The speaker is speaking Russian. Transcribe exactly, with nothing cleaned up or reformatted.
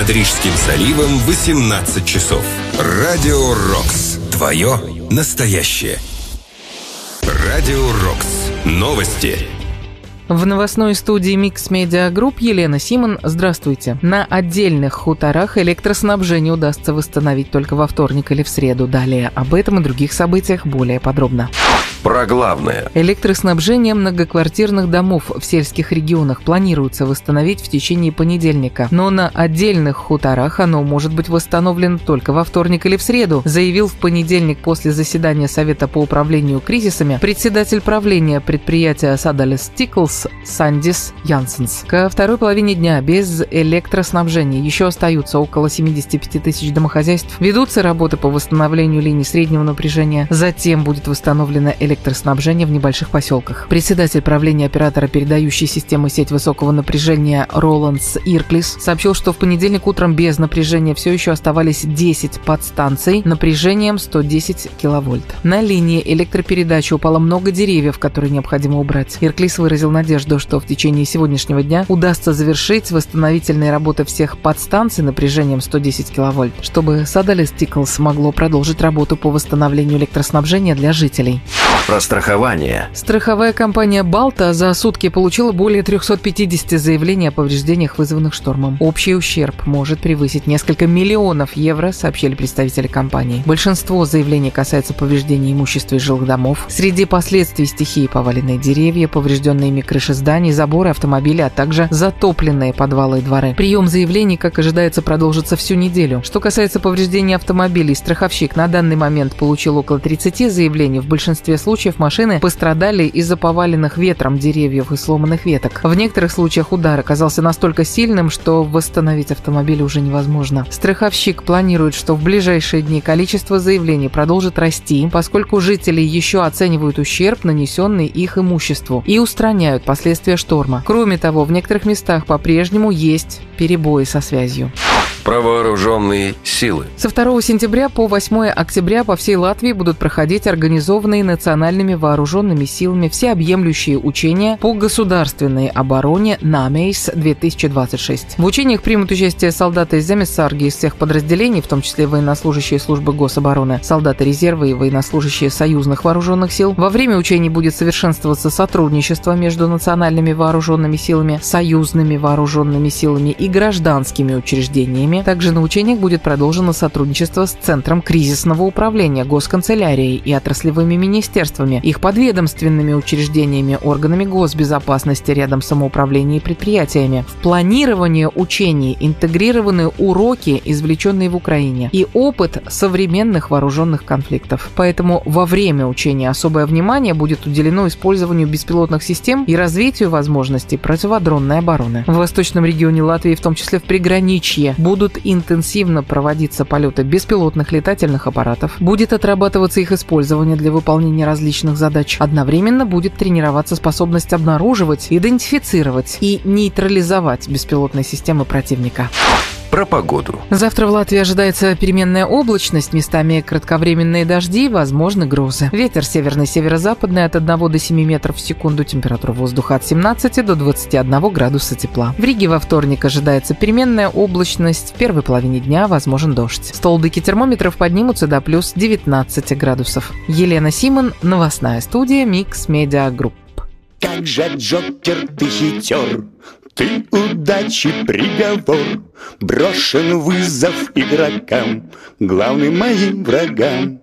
Над Рижским заливом восемнадцать часов. Радио Рокс. Твое настоящее. Радио Рокс. Новости. В новостной студии Mix Media Group Елена Симон. Здравствуйте. На отдельных хуторах электроснабжение удастся восстановить только во вторник или в среду. Далее об этом и других событиях более подробно. Про главное. Электроснабжение многоквартирных домов в сельских регионах планируется восстановить в течение понедельника. Но на отдельных хуторах оно может быть восстановлено только во вторник или в среду, заявил в понедельник после заседания Совета по управлению кризисами председатель правления предприятия Садалес Стиклс Сандис Янсенс. Ко второй половине дня без электроснабжения еще остаются около семьдесят пять тысяч домохозяйств. Ведутся работы по восстановлению линий среднего напряжения. Затем будет восстановлена электроснабжение в небольших поселках. Председатель правления оператора передающей системы сеть высокого напряжения Роландс Ирклис сообщил, что в понедельник утром без напряжения все еще оставались десять подстанций напряжением сто десять киловольт. На линии электропередачи упало много деревьев, которые необходимо убрать. Ирклис выразил надежду, что в течение сегодняшнего дня удастся завершить восстановительные работы всех подстанций напряжением сто десять киловольт, чтобы Садалес Стиклс могло продолжить работу по восстановлению электроснабжения для жителей. Про страхование. Страховая компания «Балта» за сутки получила более триста пятьдесят заявлений о повреждениях, вызванных штормом. Общий ущерб может превысить несколько миллионов евро, сообщили представители компании. Большинство заявлений касается повреждений имущества и жилых домов. Среди последствий стихии поваленные деревья, поврежденные ими крыши зданий, заборы, автомобили, а также затопленные подвалы и дворы. Прием заявлений, как ожидается, продолжится всю неделю. Что касается повреждений автомобилей, страховщик на данный момент получил около тридцати заявлений. В большинстве случаев случаев машины пострадали из-за поваленных ветром деревьев и сломанных веток. В некоторых случаях удар оказался настолько сильным, что восстановить автомобиль уже невозможно. Страховщик планирует, что в ближайшие дни количество заявлений продолжит расти, поскольку жители еще оценивают ущерб, нанесенный их имуществу, и устраняют последствия шторма. Кроме того, в некоторых местах по-прежнему есть перебои со связью. Про вооруженные силы. Со второго сентября по восьмое октября по всей Латвии будут проходить организованные национальными вооруженными силами всеобъемлющие учения по государственной обороне «Намейс-две тысячи двадцать шесть». В учениях примут участие солдаты из Земесарги из всех подразделений, в том числе военнослужащие службы гособороны, солдаты резерва и военнослужащие союзных вооруженных сил. Во время учений будет совершенствоваться сотрудничество между национальными вооруженными силами, союзными вооруженными силами и гражданскими учреждениями. Также на учениях будет продолжено сотрудничество с Центром кризисного управления, госканцелярией и отраслевыми министерствами, их подведомственными учреждениями, органами госбезопасности, рядом самоуправления и предприятиями. В планирование учений интегрированы уроки, извлеченные в Украине, и опыт современных вооруженных конфликтов. Поэтому во время учения особое внимание будет уделено использованию беспилотных систем и развитию возможностей противодронной обороны. В восточном регионе Латвии, в том числе в приграничье, будут Будут интенсивно проводиться полеты беспилотных летательных аппаратов, будет отрабатываться их использование для выполнения различных задач. Одновременно будет тренироваться способность обнаруживать, идентифицировать и нейтрализовать беспилотные системы противника. Про погоду. Завтра в Латвии ожидается переменная облачность, местами кратковременные дожди, возможны грозы. Ветер северный, северо-западный от одного до семи метров в секунду, температура воздуха от семнадцати до двадцати одного градуса тепла. В Риге во вторник ожидается переменная облачность, в первой половине дня возможен дождь. Столбики термометров поднимутся до плюс девятнадцати градусов. Елена Симон, новостная студия Mix Media Group. Как же, Джокер, ты хитер, ты удачи приговор, брошен вызов игрокам, главным моим врагам.